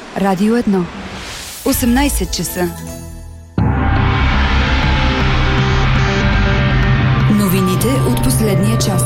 Радио 1. 18 часа. Новините от последния час.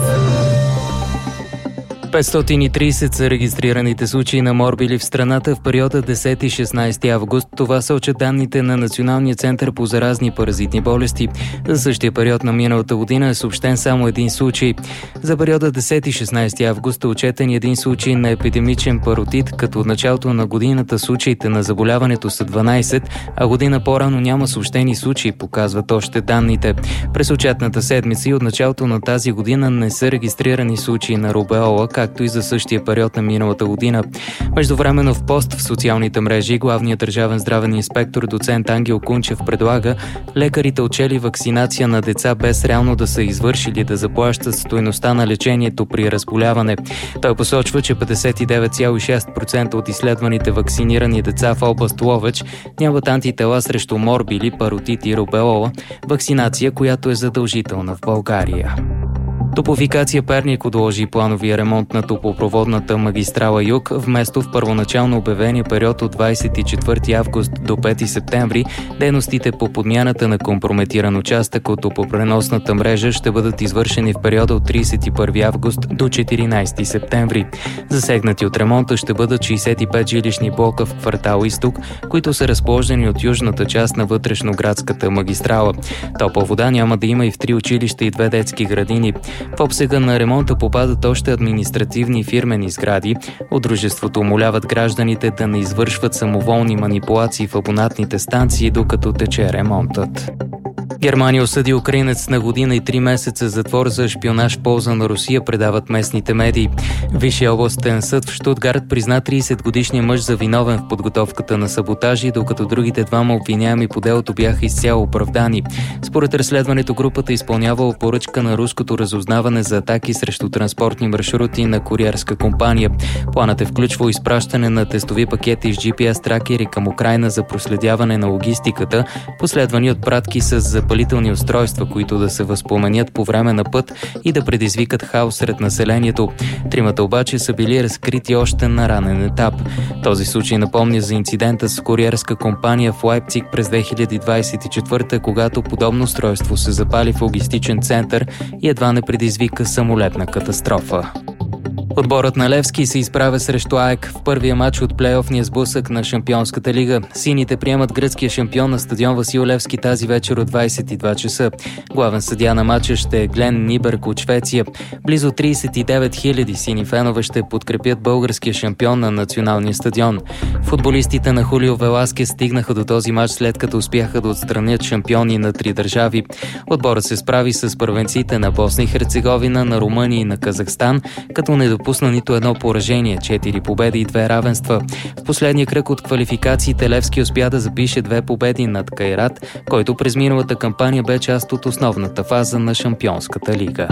530 са регистрираните случаи на морбили в страната в периода 10-16 август. Това сочат данните на Националния център по заразни паразитни болести. За същия период на миналата година е съобщен само един случай. За периода 10-16 август е отчетен един случай на епидемичен паротит, като от началото на годината случаите на заболяването са 12, а година по-рано няма съобщени случаи, показват още данните. През отчетната седмица и от началото на тази година не са регистрирани случаи на рубеола, както и за същия период на миналата година. Междувременно в пост в социалните мрежи главният държавен здравен инспектор доцент Ангел Кунчев предлага лекарите отчели вакцинация на деца без реално да са извършили да заплащат стойността на лечението при разболяване. Той посочва, че 59,6% от изследваните вакцинирани деца в област Ловеч нямат антитела срещу морбили, паротит и рубеола, вакцинация, която е задължителна в България. Топлофикация Перник отложи плановия ремонт на топлопроводната магистрала Юг, вместо в първоначално обявения период от 24 август до 5 септември. Дейностите по подмяната на компрометиран участък от топлопреносната мрежа ще бъдат извършени в периода от 31 август до 14 септември. Засегнати от ремонта ще бъдат 65 жилищни блока в квартал Изток, които са разположени от южната част на вътрешноградската магистрала. Топла вода няма да има и в 3 училища и 2 детски градини. В обсега на ремонта попадат още административни и фирмени сгради. От дружеството умоляват гражданите да не извършват самоволни манипулации в абонатните станции, докато тече ремонтът. Германия осъди украинец на година и 3 месеца затвор за шпионаж в полза на Русия, предават местните медии. Висшия областен съд в Щутгарт призна 30-годишния мъж за виновен в подготовката на саботажи, докато другите двама обвиняеми по делото бяха изцяло оправдани. Според разследването групата изпълнявала поръчка на руското разузнаване за атаки срещу транспортни маршрути на куриерска компания. Планът е включвал изпращане на тестови пакети с GPS-тракери към Украйна за проследяване на логистиката, последвани от пратки с запалителни устройства, които да се възпламенят по време на път и да предизвикат хаос сред населението. Тримата обаче са били разкрити още на ранен етап. Този случай напомня за инцидента с куриерска компания в Лайпциг през 2024, когато подобно устройство се запали в логистичен център и едва не предизвика самолетна катастрофа. Отборът на Левски се изправя срещу АЕК в първия матч от плейофния сблъсък на Шампионската лига. Сините приемат гръцкия шампион на стадион Васил Левски тази вечер от 22 часа. Главен съдия на матча ще е Глен Нибърг от Швеция. Близо 39 000 сини фенове ще подкрепят българския шампион на националния стадион. Футболистите на Хулио Веласкес стигнаха до този матч след като успяха да отстранят шампиони на 3 държави. Отборът се справи с първенците на Босна и Херцеговина, на Румъния и на Казахстан, като не допусна нито едно поражение, 4 победи и 2 равенства. В последния кръг от квалификациите Левски успя да запише 2 победи над Кайрат, който през миналата кампания бе част от основната фаза на Шампионската лига.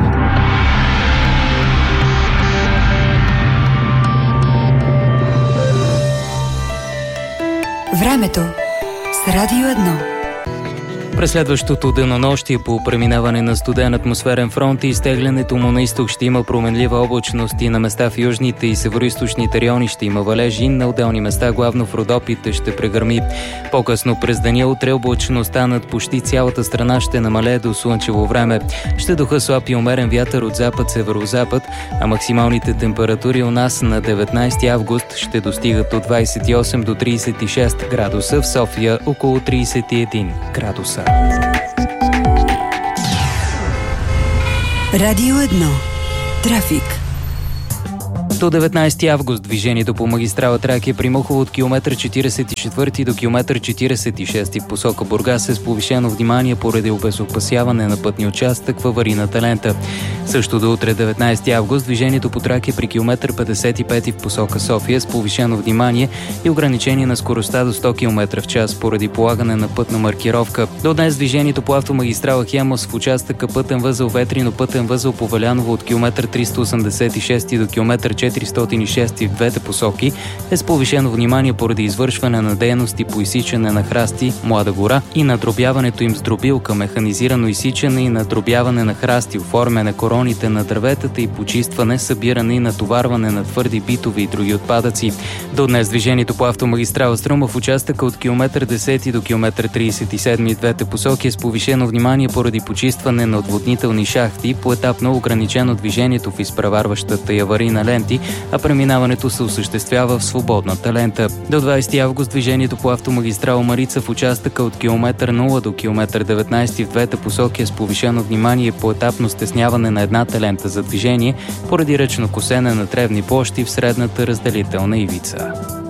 Времето с Радио 1. През следващото денонощие по преминаване на студен атмосферен фронт и изтеглянето му на изток ще има променлива облачност и на места в южните и североизточните райони ще има валежи, на отделни места, главно в Родопите, ще прегърми. По-късно през деня утре облачността над почти цялата страна ще намалее до слънчево време. Ще духа слаб и умерен вятър от запад-северозапад, а максималните температури у нас на 19 август ще достигат от 28 до 36 градуса, в София около 31 градуса. Радио 1. Трафик. До 19 август движението по магистрала Тракия при Мухово от километър 44 до километър 46 в посока Бургас е с повишено внимание поради обезопасяване на пътния участък в аварийната лента. Също до утре 19 август движението по Тракия при километър 55 в посока София с повишено внимание и ограничение на скоростта до 100 км в час поради полагане на пътна маркировка. До днес движението по автомагистрала Хемус в участъка пътен възел Ветрино, пътен възел Поваляново от километър 386 до километър 4 406 в двете посоки е с повишено внимание поради извършване на дейности по изсичане на храсти, млада гора и надробяването им с дробилка, механизирано изсичане и надробяване на храсти, оформяне короните на дърветата и почистване, събиране и натоварване на твърди битови и други отпадъци. До днес движението по автомагистрала Струма в участъка от километър 10 до километър 37 в двете посоки е с повишено внимание поради почистване на отводнителни шахти, поетапно ограничено движението в изпреварващата и аварийна ленти, а преминаването се осъществява в свободната лента. До 20 август движението по автомагистрала Марица в участъка от километър 0 до километър 19 в двете посоки е с повишено внимание и поетапно стесняване на едната лента за движение поради ръчно косене на тревни площи в средната разделителна ивица.